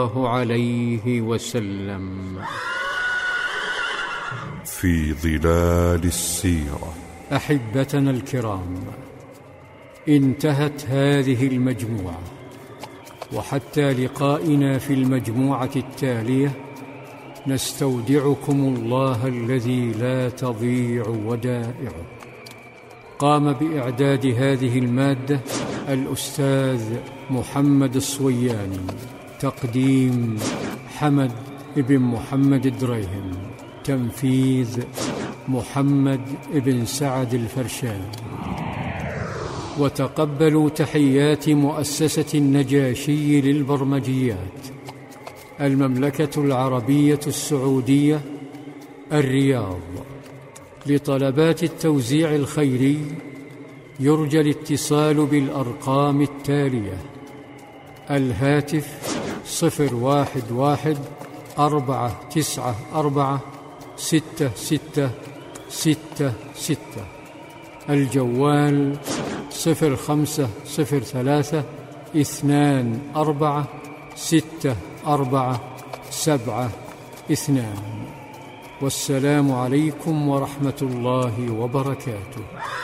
الله عليه وسلم. في ظلال السيرة. أحبتنا الكرام، انتهت هذه المجموعة، وحتى لقائنا في المجموعة التالية نستودعكم الله الذي لا تضيع ودائعه. قام بإعداد هذه المادة الأستاذ محمد الصوياني، تقديم حمد بن محمد الدريهم، تنفيذ محمد بن سعد الفرشان. وتقبلوا تحيات مؤسسة النجاشي للبرمجيات، المملكة العربية السعودية، الرياض. لطلبات التوزيع الخيري يرجى الاتصال بالأرقام التالية: الهاتف 011-494-6666، الجوال 0503-246472. والسلام عليكم ورحمة الله وبركاته.